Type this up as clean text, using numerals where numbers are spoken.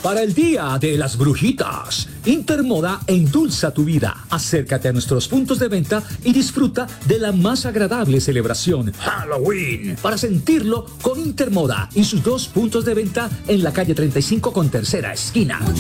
Para el Día de las Brujitas, Intermoda endulza tu vida. Acércate a nuestros puntos de venta y disfruta de la más agradable celebración Halloween para sentirlo con Intermoda y sus 2 puntos de venta en la calle 35 con tercera esquina.